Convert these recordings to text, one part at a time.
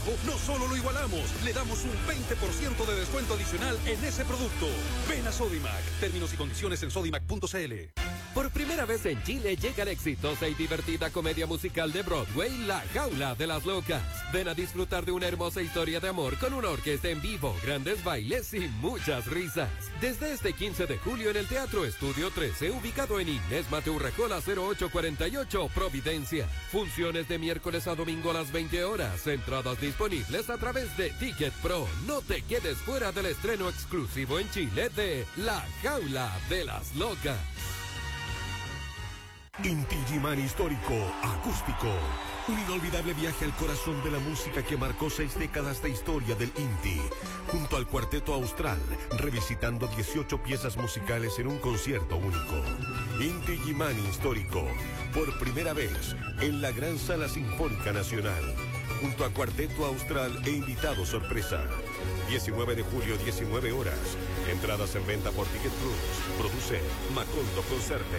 trabajo, no solo lo igualamos, le damos un 20% de descuento adicional en ese producto. Ven a Sodimac. Términos y condiciones en sodimac.cl. Por primera vez en Chile llega la exitosa y divertida comedia musical de Broadway, La Jaula de las Locas. Ven a disfrutar de una hermosa historia de amor con una orquesta en vivo, grandes bailes y muchas risas. Desde este 15 de julio en el Teatro Estudio 13, ubicado en Inés Mateo Rejola 0848, Providencia. Funciones de miércoles a domingo a las 20 horas. Entradas disponibles a través de Ticket Pro. No te quedes fuera del estreno exclusivo en Chile de La Jaula de las Locas. Inti Illimani Histórico Acústico. Un inolvidable viaje al corazón de la música que marcó 6 décadas de historia del Inti. Junto al Cuarteto Austral, revisitando 18 piezas musicales en un concierto único. Inti Illimani Histórico. Por primera vez en la Gran Sala Sinfónica Nacional. Junto a Cuarteto Austral e invitado sorpresa. 19 de julio, 19 horas. Entradas en venta por Ticket Plus. Produce Macondo Concerte.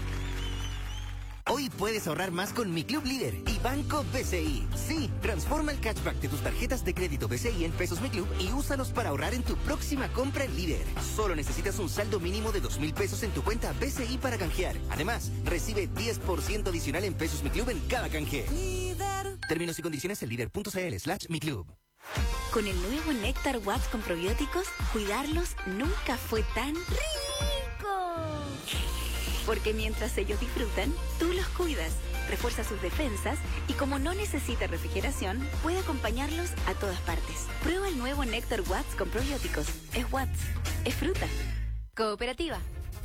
Hoy puedes ahorrar más con Mi Club Líder y Banco BCI. Sí, transforma el cashback de tus tarjetas de crédito BCI en pesos Mi Club y úsalos para ahorrar en tu próxima compra en Líder. Solo necesitas un saldo mínimo de 2,000 pesos en tu cuenta BCI para canjear. Además, recibe 10% adicional en pesos Mi Club en cada canje. Líder. Términos y condiciones en líder.cl/Mi Club. Con el nuevo Néctar Watts con probióticos, cuidarlos nunca fue tan rico. Porque mientras ellos disfrutan, tú los cuidas, refuerza sus defensas y como no necesita refrigeración, puede acompañarlos a todas partes. Prueba el nuevo Néctar Watts con probióticos. Es Watts, es fruta. Cooperativa.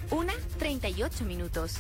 38 minutos.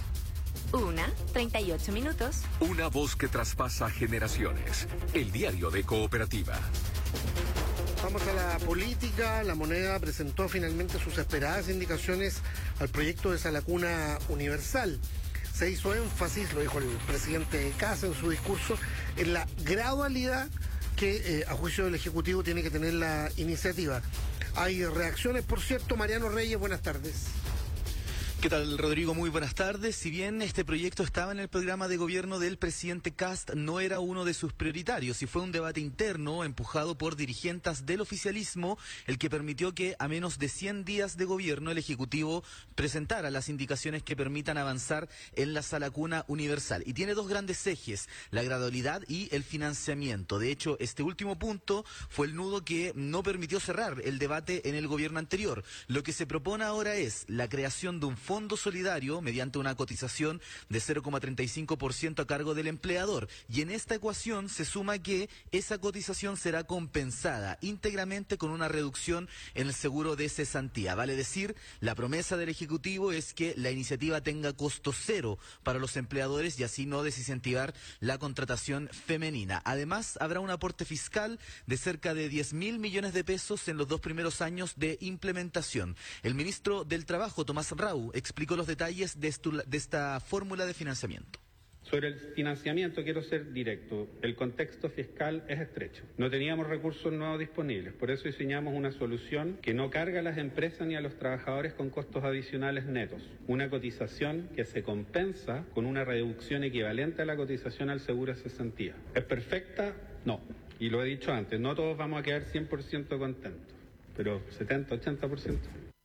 38 minutos. Una voz que traspasa generaciones. El diario de Cooperativa. Vamos a la política. La Moneda presentó finalmente sus esperadas indicaciones al proyecto de Salacuna Universal. Se hizo énfasis, lo dijo el presidente Kast en su discurso, en la gradualidad que a juicio del Ejecutivo tiene que tener la iniciativa. Hay reacciones, por cierto. Mariano Reyes, buenas tardes. ¿Qué tal, Rodrigo? Muy buenas tardes. Si bien este proyecto estaba en el programa de gobierno del presidente Kast, no era uno de sus prioritarios y fue un debate interno empujado por dirigentes del oficialismo el que permitió que a menos de 100 días de gobierno el Ejecutivo presentara las indicaciones que permitan avanzar en la Salacuna Universal. Y tiene dos grandes ejes, la gradualidad y el financiamiento. De hecho, este último punto fue el nudo que no permitió cerrar el debate en el gobierno anterior. Lo que se propone ahora es la creación de un fondo solidario mediante una cotización de 0,35% a cargo del empleador. Y en esta ecuación se suma que esa cotización será compensada íntegramente con una reducción en el seguro de cesantía. Vale decir, la promesa del Ejecutivo es que la iniciativa tenga costo cero para los empleadores y así no desincentivar la contratación femenina. Además, habrá un aporte fiscal de cerca de 10.000 millones de pesos en los 2 primeros años de implementación. El ministro del Trabajo, Tomás Rau, explicó los detalles de esta fórmula de financiamiento. Sobre el financiamiento quiero ser directo. El contexto fiscal es estrecho. No teníamos recursos nuevos disponibles. Por eso diseñamos una solución que no carga a las empresas ni a los trabajadores con costos adicionales netos. Una cotización que se compensa con una reducción equivalente a la cotización al seguro de cesantía. ¿Es perfecta? No. Y lo he dicho antes, no todos vamos a quedar 100% contentos, pero 70-80%.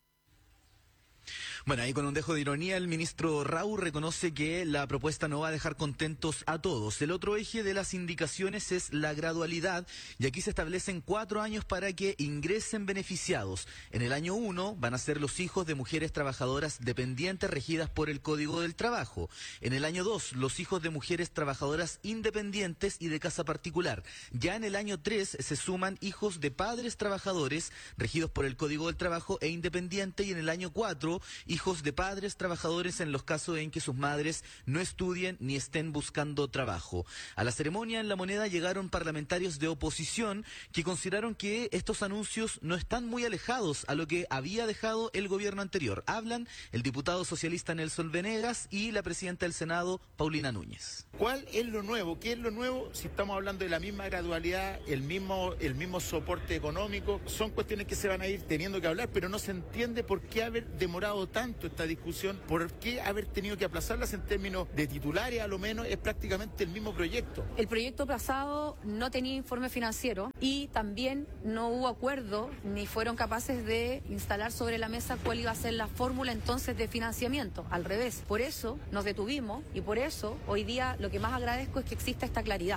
Bueno, ahí con un dejo de ironía, el ministro Rau reconoce que la propuesta no va a dejar contentos a todos. El otro eje de las indicaciones es la gradualidad, y aquí se establecen 4 años para que ingresen beneficiados. En el año 1 van a ser los hijos de mujeres trabajadoras dependientes regidas por el Código del Trabajo. En el año 2, los hijos de mujeres trabajadoras independientes y de casa particular. Ya en el año 3 se suman hijos de padres trabajadores regidos por el Código del Trabajo e independiente, y en el año 4, hijos de padres trabajadores en los casos en que sus madres no estudien ni estén buscando trabajo. A la ceremonia en La Moneda llegaron parlamentarios de oposición que consideraron que estos anuncios no están muy alejados a lo que había dejado el gobierno anterior. Hablan el diputado socialista Nelson Venegas y la presidenta del Senado, Paulina Núñez. ¿Cuál es lo nuevo? ¿Qué es lo nuevo? Si estamos hablando de la misma gradualidad, el mismo soporte económico, son cuestiones que se van a ir teniendo que hablar, pero no se entiende por qué haber demorado tanto tanto esta discusión, ¿por qué haber tenido que aplazarlas en términos de titulares? A lo menos es prácticamente el mismo proyecto. El proyecto aplazado no tenía informe financiero y también no hubo acuerdo ni fueron capaces de instalar sobre la mesa cuál iba a ser la fórmula entonces de financiamiento. Al revés, por eso nos detuvimos y por eso hoy día lo que más agradezco es que exista esta claridad.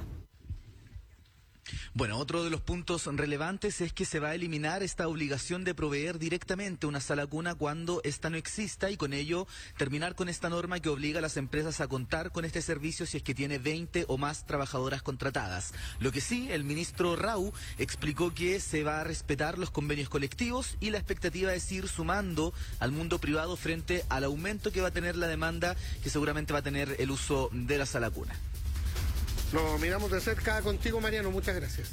Bueno, otro de los puntos relevantes es que se va a eliminar esta obligación de proveer directamente una sala cuna cuando esta no exista y con ello terminar con esta norma que obliga a las empresas a contar con este servicio si es que tiene 20 o más trabajadoras contratadas. Lo que sí, el ministro Rau explicó que se va a respetar los convenios colectivos y la expectativa es ir sumando al mundo privado frente al aumento que va a tener la demanda que seguramente va a tener el uso de la sala cuna. Lo miramos de cerca contigo, Mariano. Muchas gracias.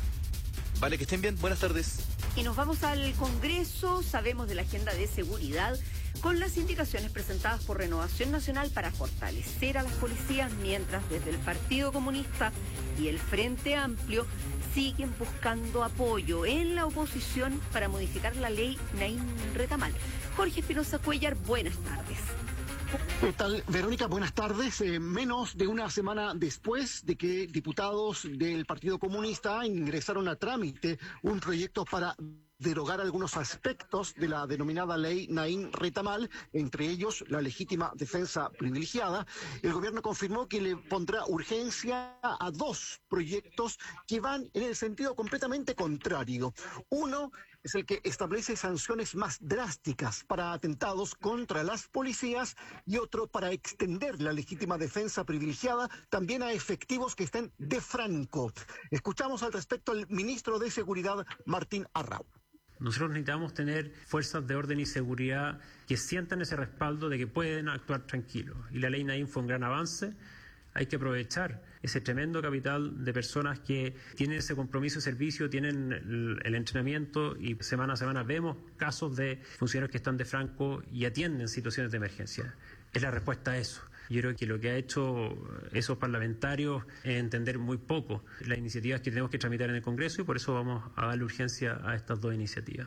Vale, que estén bien. Buenas tardes. Y nos vamos al Congreso. Sabemos de la agenda de seguridad con las indicaciones presentadas por Renovación Nacional para fortalecer a las policías, mientras desde el Partido Comunista y el Frente Amplio siguen buscando apoyo en la oposición para modificar la ley Naín Retamal. Jorge Espinosa Cuellar, buenas tardes. ¿Qué tal, Verónica? Buenas tardes. Menos de una semana después de que diputados del Partido Comunista ingresaron a trámite un proyecto para derogar algunos aspectos de la denominada ley Naín Retamal, entre ellos la legítima defensa privilegiada, el gobierno confirmó que le pondrá urgencia a dos proyectos que van en el sentido completamente contrario. Uno es el que establece sanciones más drásticas para atentados contra las policías y otro para extender la legítima defensa privilegiada también a efectivos que estén de franco. Escuchamos al respecto al ministro de Seguridad, Martín Arrau. Nosotros necesitamos tener fuerzas de orden y seguridad que sientan ese respaldo de que pueden actuar tranquilos. Y la ley Naín fue un gran avance. Hay que aprovechar ese tremendo capital de personas que tienen ese compromiso de servicio, tienen el entrenamiento y semana a semana vemos casos de funcionarios que están de franco y atienden situaciones de emergencia. Es la respuesta a eso. Yo creo que lo que ha hecho esos parlamentarios es entender muy poco las iniciativas que tenemos que tramitar en el Congreso y por eso vamos a darle urgencia a estas dos iniciativas.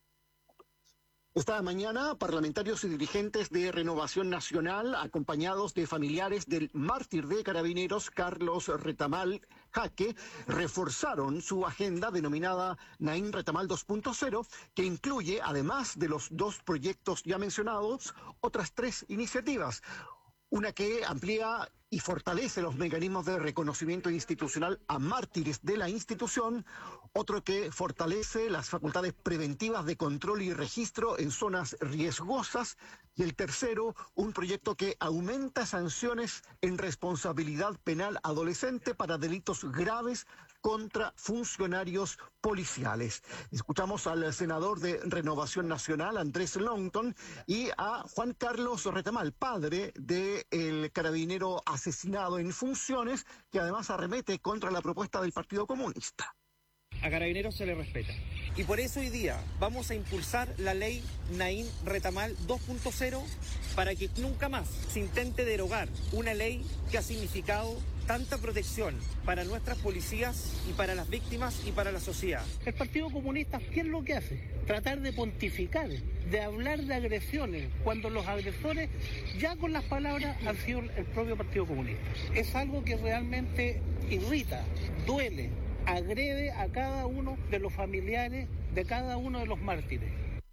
Esta mañana, parlamentarios y dirigentes de Renovación Nacional, acompañados de familiares del mártir de Carabineros, Carlos Retamal Jaque, reforzaron su agenda denominada Naín Retamal 2.0, que incluye, además de los dos proyectos ya mencionados, otras tres iniciativas. Una que amplía y fortalece los mecanismos de reconocimiento institucional a mártires de la institución, otro que fortalece las facultades preventivas de control y registro en zonas riesgosas, y el tercero, un proyecto que aumenta sanciones en responsabilidad penal adolescente para delitos graves contra funcionarios policiales. Escuchamos al senador de Renovación Nacional, Andrés Longton, y a Juan Carlos Retamal, padre del carabinero asesinado en funciones, que además arremete contra la propuesta del Partido Comunista. A Carabineros se le respeta. Y por eso hoy día vamos a impulsar la ley Naín Retamal 2.0 para que nunca más se intente derogar una ley que ha significado tanta protección para nuestras policías y para las víctimas y para la sociedad. El Partido Comunista, ¿qué es lo que hace? Tratar de pontificar, de hablar de agresiones, cuando los agresores ya con las palabras han sido el propio Partido Comunista. Es algo que realmente irrita, duele, agrede a cada uno de los familiares de cada uno de los mártires.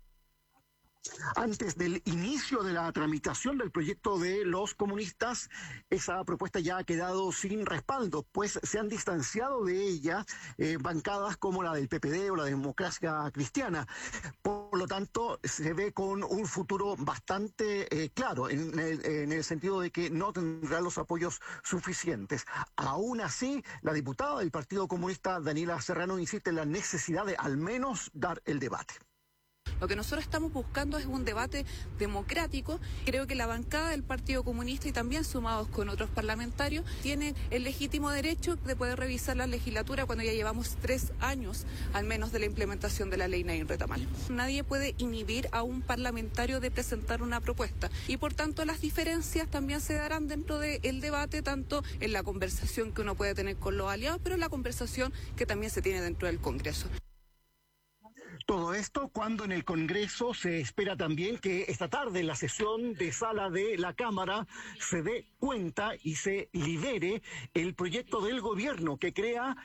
Antes del inicio de la tramitación del proyecto de los comunistas, esa propuesta ya ha quedado sin respaldo, pues se han distanciado de ella bancadas como la del PPD o la Democracia Cristiana. Por lo tanto, se ve con un futuro bastante claro, en el sentido de que no tendrá los apoyos suficientes. Aún así, la diputada del Partido Comunista, Daniela Serrano, insiste en la necesidad de al menos dar el debate. Lo que nosotros estamos buscando es un debate democrático. Creo que la bancada del Partido Comunista y también sumados con otros parlamentarios tienen el legítimo derecho de poder revisar la legislatura cuando ya llevamos 3 años al menos de la implementación de la ley Naín Retamal. Nadie puede inhibir a un parlamentario de presentar una propuesta y por tanto las diferencias también se darán dentro del debate, tanto en la conversación que uno puede tener con los aliados, pero en la conversación que también se tiene dentro del Congreso. Todo esto cuando en el Congreso se espera también que esta tarde en la sesión de sala de la Cámara se dé cuenta y se libere el proyecto del gobierno que crea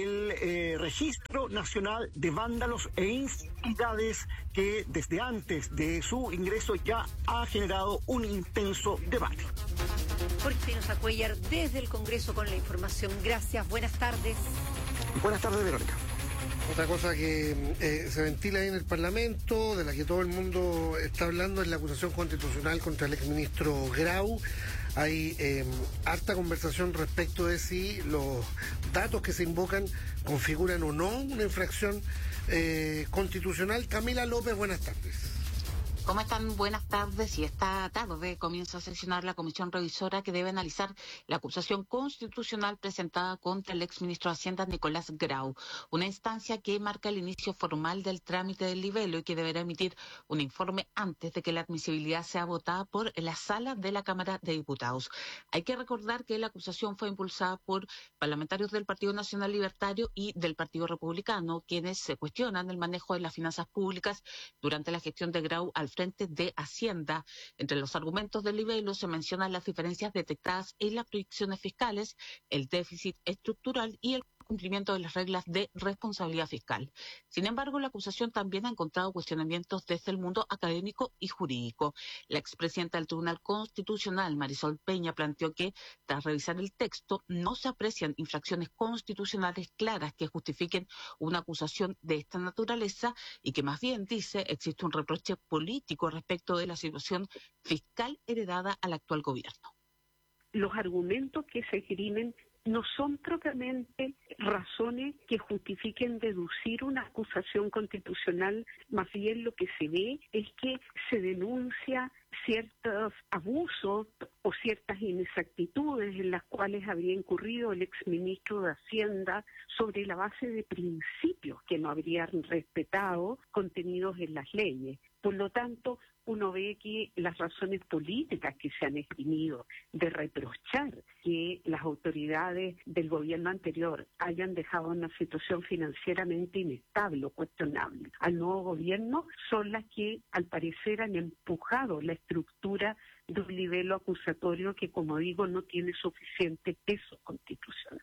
el Registro Nacional de Vándalos e Instigadores, que desde antes de su ingreso ya ha generado un intenso debate. Jorge Espinosa Cuellar desde el Congreso con la información. Gracias, buenas tardes. Buenas tardes, Verónica. Otra cosa que se ventila ahí en el Parlamento, de la que todo el mundo está hablando, es la acusación constitucional contra el exministro Grau. Hay harta conversación respecto de si los datos que se invocan configuran o no una infracción constitucional. Camila López, buenas tardes. ¿Cómo están? Buenas tardes. Y esta tarde comienza a sesionar la comisión revisora que debe analizar la acusación constitucional presentada contra el exministro de Hacienda Nicolás Grau, una instancia que marca el inicio formal del trámite del libelo y que deberá emitir un informe antes de que la admisibilidad sea votada por la sala de la Cámara de Diputados. Hay que recordar que la acusación fue impulsada por parlamentarios del Partido Nacional Libertario y del Partido Republicano, quienes se cuestionan el manejo de las finanzas públicas durante la gestión de Grau al frente de Hacienda. Entre los argumentos del libelo se mencionan las diferencias detectadas en las proyecciones fiscales, el déficit estructural y el cumplimiento de las reglas de responsabilidad fiscal. Sin embargo, la acusación también ha encontrado cuestionamientos desde el mundo académico y jurídico. La expresidenta del Tribunal Constitucional, Marisol Peña, planteó que, tras revisar el texto, no se aprecian infracciones constitucionales claras que justifiquen una acusación de esta naturaleza y que más bien, dice, existe un reproche político respecto de la situación fiscal heredada al actual gobierno. Los argumentos que se esgrimen no son propiamente razones que justifiquen deducir una acusación constitucional, más bien lo que se ve es que se denuncia ciertos abusos o ciertas inexactitudes en las cuales habría incurrido el exministro de Hacienda sobre la base de principios que no habrían respetado contenidos en las leyes. Por lo tanto, uno ve que las razones políticas que se han esgrimido de reprochar que las autoridades del gobierno anterior hayan dejado una situación financieramente inestable o cuestionable al nuevo gobierno son las que al parecer han empujado la estructura de un libelo acusatorio que, como digo, no tiene suficiente peso constitucional.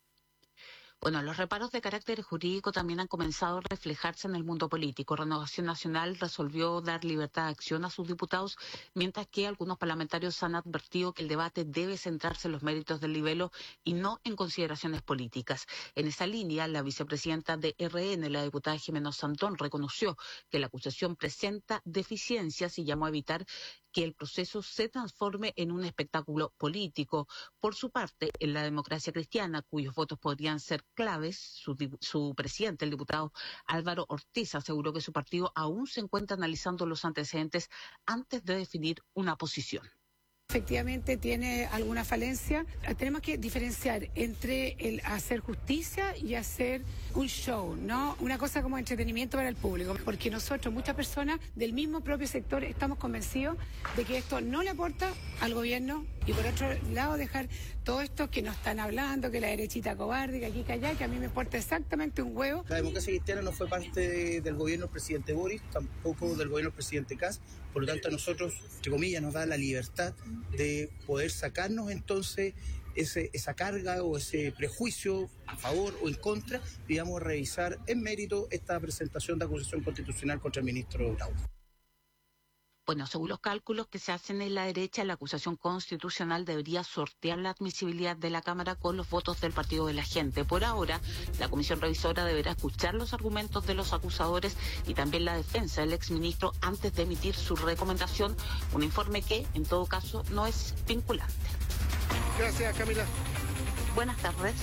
Bueno, los reparos de carácter jurídico también han comenzado a reflejarse en el mundo político. Renovación Nacional resolvió dar libertad de acción a sus diputados, mientras que algunos parlamentarios han advertido que el debate debe centrarse en los méritos del libelo y no en consideraciones políticas. En esa línea, la vicepresidenta de RN, la diputada Jimena Santón, reconoció que la acusación presenta deficiencias y llamó a evitar que el proceso se transforme en un espectáculo político. Por su parte, en la Democracia Cristiana, cuyos votos podrían ser claves, su presidente, el diputado Álvaro Ortiz, aseguró que su partido aún se encuentra analizando los antecedentes antes de definir una posición. Efectivamente tiene alguna falencia. Tenemos que diferenciar entre el hacer justicia y hacer un show, ¿no? Una cosa como entretenimiento para el público, porque nosotros, muchas personas del mismo propio sector, estamos convencidos de que esto no le aporta al gobierno y por otro lado dejar todo esto que nos están hablando, que la derechita cobarde, que aquí, que allá, que a mí me importa exactamente un huevo. La Democracia Cristiana no fue parte del gobierno del presidente Boric, tampoco del gobierno del presidente Kast, por lo tanto a nosotros, entre comillas, nos da la libertad de poder sacarnos entonces esa carga o ese prejuicio a favor o en contra, digamos, revisar en mérito esta presentación de acusación constitucional contra el ministro Grau. Bueno, según los cálculos que se hacen en la derecha, la acusación constitucional debería sortear la admisibilidad de la Cámara con los votos del Partido de la Gente. Por ahora, la comisión revisora deberá escuchar los argumentos de los acusadores y también la defensa del exministro antes de emitir su recomendación, un informe que, en todo caso, no es vinculante. Gracias, Camila. Buenas tardes.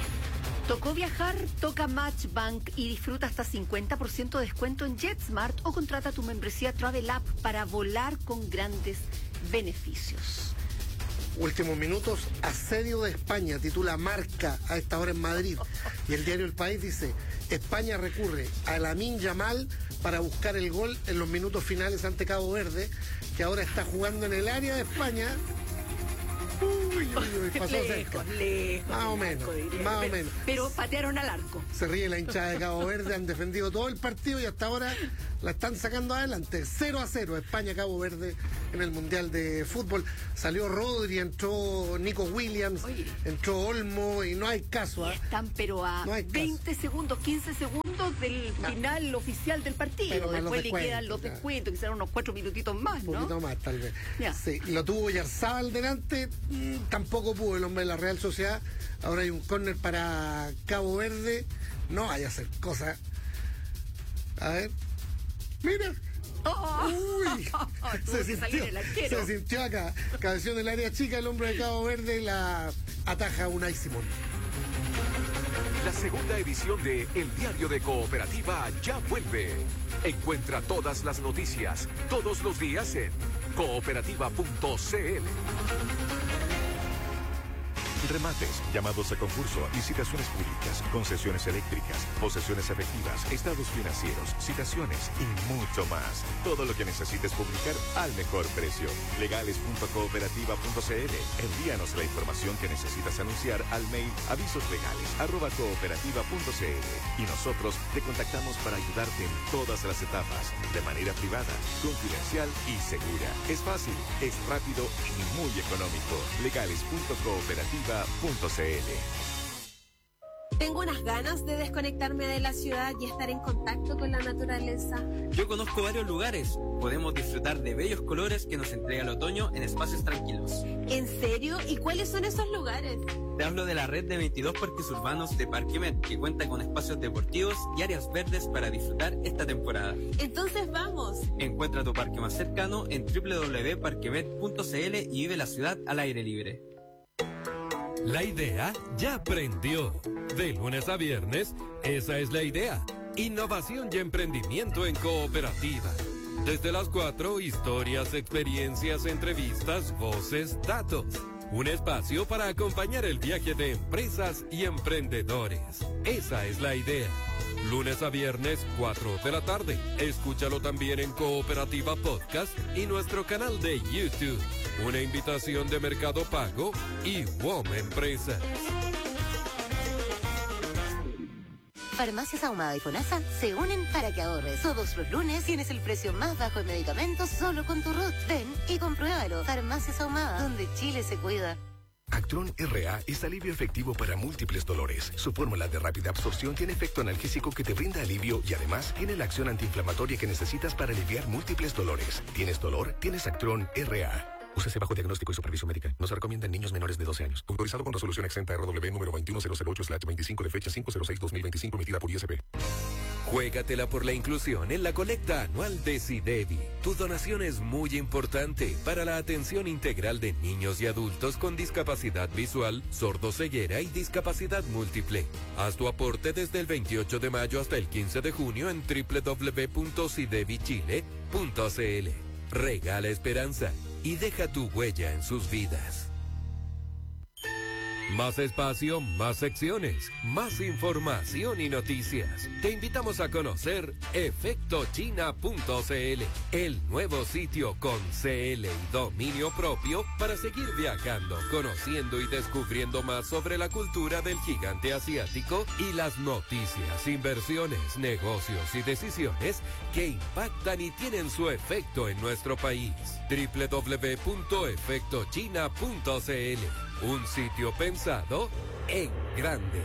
Tocó viajar, toca Matchbank y disfruta hasta 50% de descuento en JetSmart o contrata tu membresía Travel App para volar con grandes beneficios. Últimos minutos, asedio de España, titula Marca a esta hora en Madrid. Y el diario El País dice, España recurre a Lamine Yamal para buscar el gol en los minutos finales ante Cabo Verde, que ahora está jugando en el área de España. pasó cerca. Más o menos. Pero patearon al arco. Se ríe la hinchada de Cabo Verde, han defendido todo el partido y hasta ahora la están sacando adelante. 0-0 España-Cabo Verde en el Mundial de Fútbol. Salió Rodri, entró Nico Williams, entró Olmo y no hay caso. Están pero a 20 segundos, 15 segundos del final oficial del partido. Después le quedan los descuentos, que serán unos 4 minutitos más, ¿no? Un poquito más, tal vez. Sí, lo tuvo Yarzábal delante, tampoco pudo el hombre de la Real Sociedad. Ahora hay un córner para Cabo Verde. No vaya a hacer cosas. A ver. ¡Mira! ¡Uy! Se sintió acá. Cabeción del área chica, el hombre de Cabo Verde la ataja Unai Simón. La segunda edición de El Diario de Cooperativa ya vuelve. Encuentra todas las noticias, todos los días en cooperativa.cl. Remates, llamados a concurso, licitaciones públicas, concesiones eléctricas, posesiones efectivas, estados financieros, citaciones y mucho más. Todo lo que necesites publicar al mejor precio. Legales.cooperativa.cl. Envíanos la información que necesitas anunciar al mail avisoslegales@cooperativa.cl y nosotros te contactamos para ayudarte en todas las etapas, de manera privada, confidencial y segura. Es fácil, es rápido y muy económico. Legales.cooperativa.cl. Tengo unas ganas de desconectarme de la ciudad y estar en contacto con la naturaleza. Yo conozco varios lugares. Podemos disfrutar de bellos colores que nos entrega el otoño en espacios tranquilos. ¿En serio? ¿Y cuáles son esos lugares? Te hablo de la red de 22 parques urbanos de Parquemet, que cuenta con espacios deportivos y áreas verdes para disfrutar esta temporada. Entonces vamos. Encuentra tu parque más cercano en www.parquemet.cl y vive la ciudad al aire libre. La idea ya prendió. De lunes a viernes, esa es la idea. Innovación y emprendimiento en cooperativa. Desde las 4, historias, experiencias, entrevistas, voces, datos. Un espacio para acompañar el viaje de empresas y emprendedores. Esa es la idea. Lunes a viernes, 4 de la tarde. Escúchalo también en Cooperativa Podcast y nuestro canal de YouTube. Una invitación de Mercado Pago y WOM Empresas. Farmacias Ahumada y FONASA se unen para que ahorres. Todos los lunes tienes el precio más bajo en medicamentos solo con tu RUT. Ven y compruébalo. Farmacias Ahumada, donde Chile se cuida. Actron RA es alivio efectivo para múltiples dolores. Su fórmula de rápida absorción tiene efecto analgésico que te brinda alivio y además tiene la acción antiinflamatoria que necesitas para aliviar múltiples dolores. ¿Tienes dolor? Tienes Actron RA. Úsese bajo diagnóstico y supervisión médica. No se recomienda en niños menores de 12 años. Autorizado con resolución exenta RW número 21008/25 de fecha 506-2025 emitida por ISP. Juégatela por la inclusión en la colecta anual de SIDEVI. Tu donación es muy importante para la atención integral de niños y adultos con discapacidad visual, sordoceguera y discapacidad múltiple. Haz tu aporte desde el 28 de mayo hasta el 15 de junio en www.sidevichile.cl. Regala esperanza y deja tu huella en sus vidas. Más espacio, más secciones, más información y noticias. Te invitamos a conocer efectochina.cl, el nuevo sitio con CL y dominio propio para seguir viajando, conociendo y descubriendo más sobre la cultura del gigante asiático y las noticias, inversiones, negocios y decisiones que impactan y tienen su efecto en nuestro país. www.efectochina.cl, un sitio pensado en grande.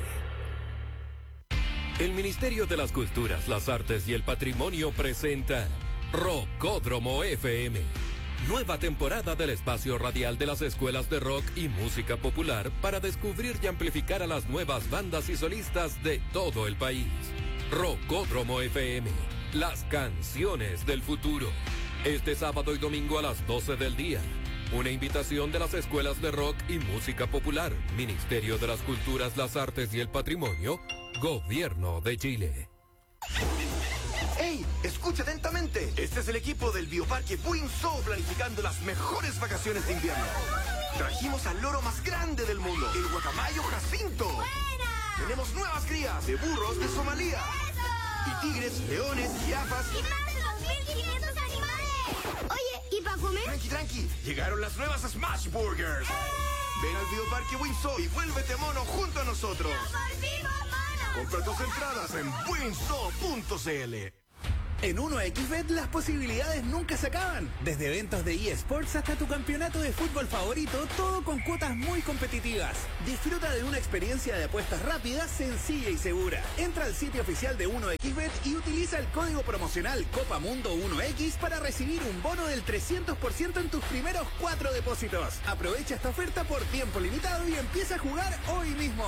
El Ministerio de las Culturas, las Artes y el Patrimonio presenta Rockódromo FM. Nueva temporada del espacio radial de las escuelas de rock y música popular para descubrir y amplificar a las nuevas bandas y solistas de todo el país. Rockódromo FM, las canciones del futuro. Este sábado y domingo a las 12 del día. Una invitación de las escuelas de rock y música popular, Ministerio de las Culturas, las Artes y el Patrimonio, Gobierno de Chile. ¡Ey! Escucha atentamente. Este es el equipo del Bioparque Buinzó planificando las mejores vacaciones de invierno. Trajimos al loro más grande del mundo, el guacamayo Jacinto. ¡Buena! Tenemos nuevas crías de burros de Somalia. ¡Eso! Y tigres, leones, jirafas. ¡Y más de 2.500 animales! Oye, ¿y para comer? Tranqui. Llegaron las nuevas Smash Burgers. Ven al Bioparque Windsor y vuélvete mono junto a nosotros. Compra tus entradas en winso.cl. En 1xBet las posibilidades nunca se acaban. Desde eventos de eSports hasta tu campeonato de fútbol favorito, todo con cuotas muy competitivas. Disfruta de una experiencia de apuestas rápida, sencilla y segura. Entra al sitio oficial de 1xBet y utiliza el código promocional COPAMUNDO1X para recibir un bono del 300% en tus primeros 4 depósitos. Aprovecha esta oferta por tiempo limitado y empieza a jugar hoy mismo.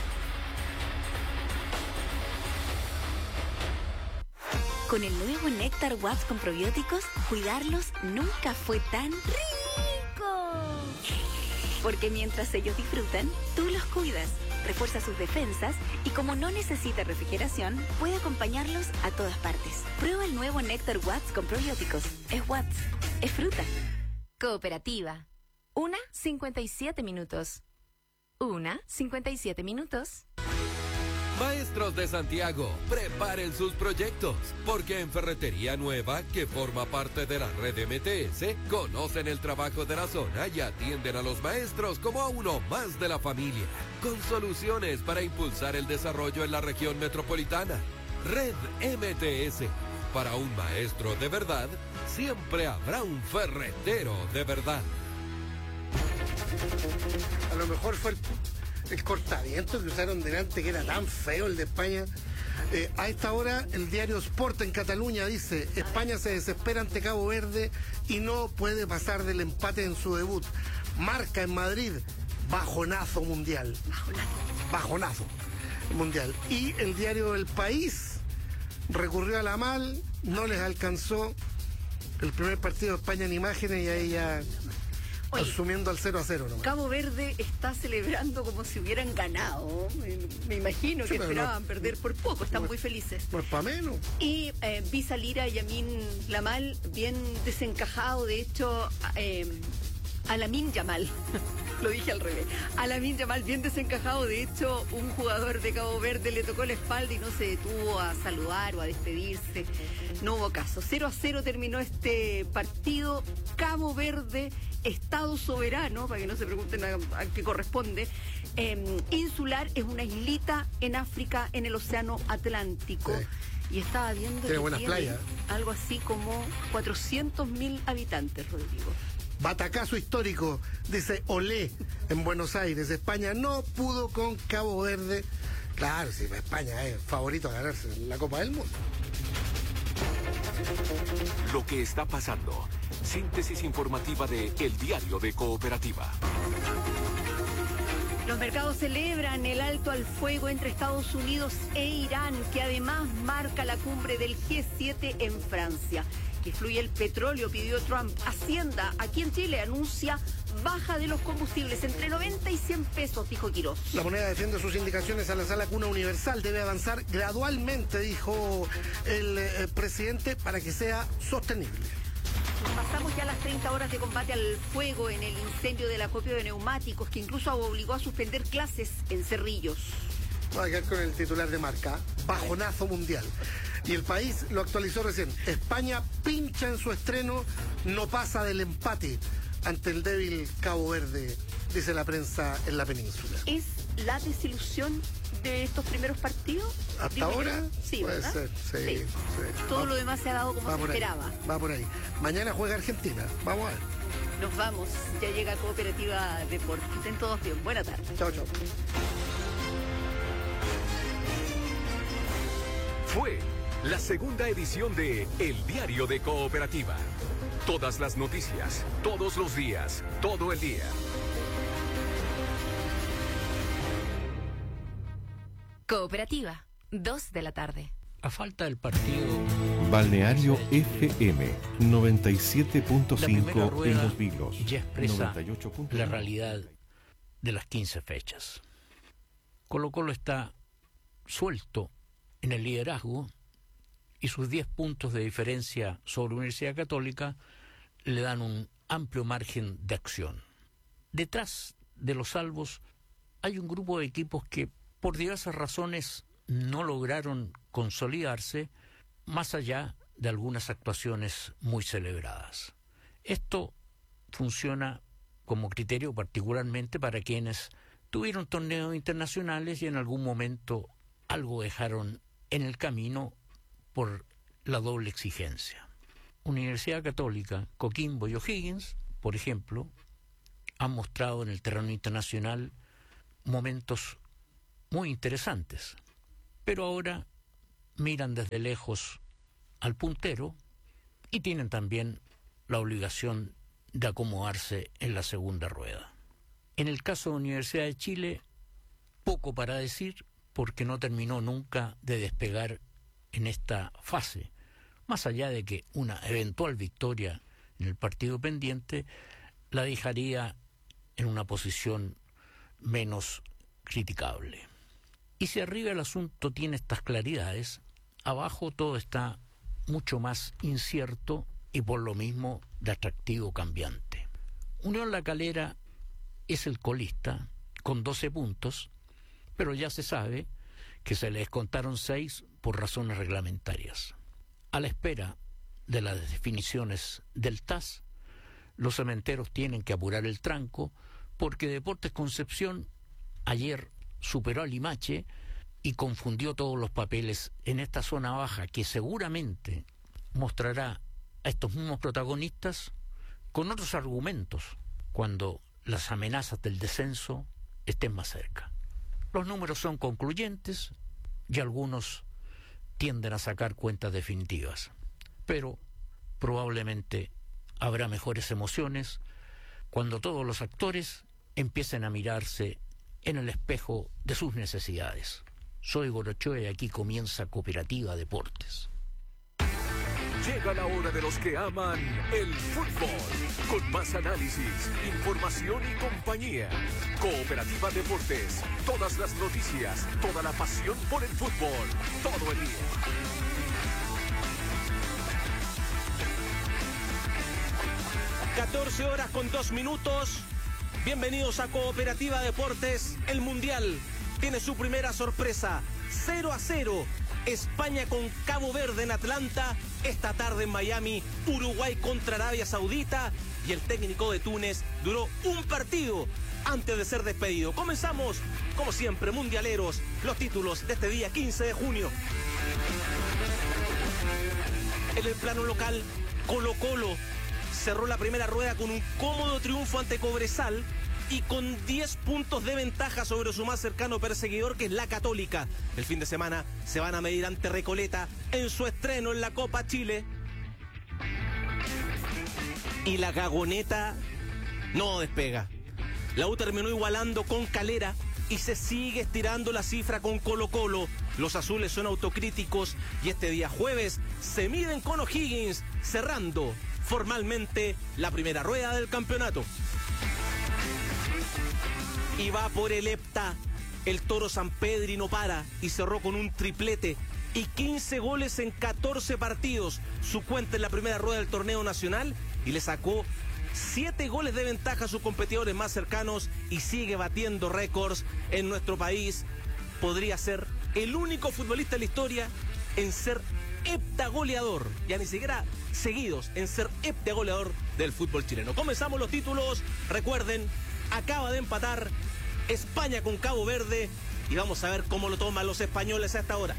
Con el nuevo Néctar Watts con probióticos, cuidarlos nunca fue tan rico. Porque mientras ellos disfrutan, tú los cuidas, refuerza sus defensas y como no necesita refrigeración, puede acompañarlos a todas partes. Prueba el nuevo Néctar Watts con probióticos. Es Watts, es fruta. Cooperativa. 1:57 minutos. 1:57 minutos. Maestros de Santiago, preparen sus proyectos, porque en Ferretería Nueva, que forma parte de la red MTS, conocen el trabajo de la zona y atienden a los maestros como a uno más de la familia, con soluciones para impulsar el desarrollo en la región metropolitana. Red MTS, para un maestro de verdad, siempre habrá un ferretero de verdad. A lo mejor fue el cortavientos que usaron delante, que era tan feo el de España. A esta hora el diario Sport en Cataluña dice: España se desespera ante Cabo Verde y no puede pasar del empate en su debut. Marca en Madrid: bajonazo mundial. Bajonazo mundial. Y el diario El País recurrió a la mal, no les alcanzó el primer partido de España en imágenes y ahí ya... Oye, asumiendo al 0-0 nomás. Cabo Verde está celebrando como si hubieran ganado. Me imagino que esperaban perder por poco. Están muy felices. No es para menos. Y vi salir a Yamin Lamal bien desencajado. De hecho, a Lamine Yamal. Lo dije al revés. A Lamine Yamal bien desencajado. De hecho, un jugador de Cabo Verde le tocó la espalda y no se detuvo a saludar o a despedirse. No hubo caso. 0-0 terminó este partido. Cabo Verde, Estado soberano, para que no se pregunten a qué corresponde, insular, es una islita en África, en el Océano Atlántico. Sí. Y estaba viendo tiene buenas playas. Algo así como 400.000 habitantes, Rodrigo. Batacazo histórico, dice Olé, en Buenos Aires. España no pudo con Cabo Verde. Claro, sí, España es favorito a ganarse la Copa del Mundo. Lo que está pasando. Síntesis informativa de El Diario de Cooperativa. Los mercados celebran el alto al fuego entre Estados Unidos e Irán, que además marca la cumbre del G7 en Francia. Que fluye el petróleo, pidió Trump. Hacienda, aquí en Chile, anuncia baja de los combustibles entre 90 y 100 pesos, dijo Quirós. La moneda defiende sus indicaciones a la Sala Cuna Universal. Debe avanzar gradualmente, dijo el presidente, para que sea sostenible. Pasamos ya las 30 horas de combate al fuego en el incendio del acopio de neumáticos, que incluso obligó a suspender clases en Cerrillos. Vamos a quedar con el titular de marca: bajonazo mundial. Y El País lo actualizó recién: España pincha en su estreno, no pasa del empate ante el débil Cabo Verde, dice la prensa en la península. ¿Es la desilusión de estos primeros partidos? Hasta ahora sí, puede ¿verdad? ser, sí. Todo lo demás se ha dado como se esperaba. Va por ahí. Mañana juega Argentina, vamos a ver. Nos vamos, ya llega Cooperativa Deportes. Estén todos bien, buena tarde. Chao, chao. Fue la segunda edición de El Diario de Cooperativa. Todas las noticias, todos los días, todo el día. Cooperativa, 2 de la tarde. A falta del partido... Balneario FM 97.5 en Los Vilos. Ya expresa la realidad de las 15 fechas. Colo-Colo está suelto en el liderazgo y sus 10 puntos de diferencia sobre Universidad Católica le dan un amplio margen de acción. Detrás de los salvos hay un grupo de equipos que por diversas razones no lograron consolidarse más allá de algunas actuaciones muy celebradas. Esto funciona como criterio particularmente para quienes tuvieron torneos internacionales y en algún momento algo dejaron en el camino por la doble exigencia. Universidad Católica, Coquimbo y O'Higgins, por ejemplo, han mostrado en el terreno internacional momentos muy interesantes, pero ahora miran desde lejos al puntero y tienen también la obligación de acomodarse en la segunda rueda. En el caso de Universidad de Chile, poco para decir porque no terminó nunca de despegar en esta fase, más allá de que una eventual victoria en el partido pendiente la dejaría en una posición menos criticable. Y si arriba el asunto tiene estas claridades, abajo todo está mucho más incierto y por lo mismo de atractivo cambiante. Unión La Calera es el colista con 12 puntos, pero ya se sabe que se le descontaron 6 por razones reglamentarias. A la espera de las definiciones del TAS, los cementeros tienen que apurar el tranco porque Deportes Concepción ayer superó a Limache y confundió todos los papeles en esta zona baja que seguramente mostrará a estos mismos protagonistas con otros argumentos cuando las amenazas del descenso estén más cerca. Los números son concluyentes y algunos tienden a sacar cuentas definitivas, pero probablemente habrá mejores emociones cuando todos los actores empiecen a mirarse en el espejo de sus necesidades. Soy Gorochoa y aquí comienza Cooperativa Deportes. Llega la hora de los que aman el fútbol, con más análisis, información y compañía. Cooperativa Deportes, todas las noticias, toda la pasión por el fútbol, todo el día. (14:02). Bienvenidos a Cooperativa Deportes. El Mundial tiene su primera sorpresa. 0-0. España con Cabo Verde en Atlanta. Esta tarde en Miami, Uruguay contra Arabia Saudita. Y el técnico de Túnez duró un partido antes de ser despedido. Comenzamos, como siempre, mundialeros, los títulos de este día 15 de junio. En el plano local, Colo-Colo cerró la primera rueda con un cómodo triunfo ante Cobresal y con 10 puntos de ventaja sobre su más cercano perseguidor, que es la Católica. El fin de semana se van a medir ante Recoleta en su estreno en la Copa Chile. Y la Gagoneta no despega. La U terminó igualando con Calera y se sigue estirando la cifra con Colo-Colo. Los azules son autocríticos y este día jueves se miden con O'Higgins, cerrando formalmente la primera rueda del campeonato. Y va por el hepta. El Toro San Pedri no para y cerró con un triplete y 15 goles en 14 partidos. Su cuenta en la primera rueda del torneo nacional y le sacó 7 goles de ventaja a sus competidores más cercanos y sigue batiendo récords en nuestro país. Podría ser el único futbolista en la historia en ser heptagoleador, ya ni siquiera seguidos, en ser heptagoleador del fútbol chileno. Comenzamos los títulos. Recuerden, acaba de empatar España con Cabo Verde y vamos a ver cómo lo toman los españoles a esta hora.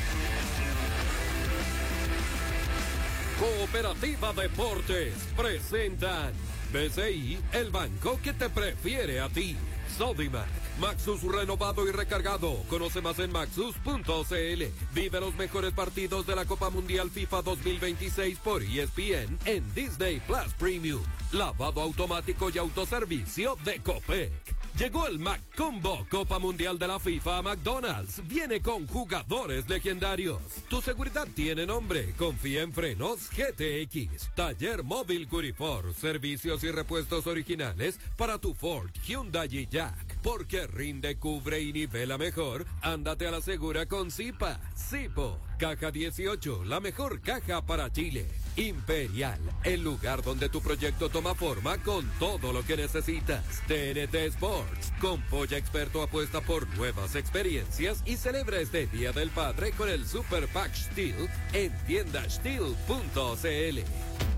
Cooperativa Deportes presentan BCI, el banco que te prefiere a ti. Sodimac, Maxus renovado y recargado. Conoce más en maxus.cl. Vive los mejores partidos de la Copa Mundial FIFA 2026 por ESPN en Disney Plus Premium. Lavado automático y autoservicio de Copec. Llegó el Mac Combo Copa Mundial de la FIFA a McDonald's. Viene con jugadores legendarios. Tu seguridad tiene nombre. Confía en Frenos GTX. Taller Móvil Curifor. Servicios y repuestos originales para tu Ford, Hyundai y Jack. Porque rinde, cubre y nivela mejor, ándate a la segura con Zipa. Zipo. Caja 18, la mejor caja para Chile. Imperial, el lugar donde tu proyecto toma forma con todo lo que necesitas. TNT Sports, con Polla Experto apuesta por nuevas experiencias y celebra este Día del Padre con el Super Pack Steel en tiendasteel.cl.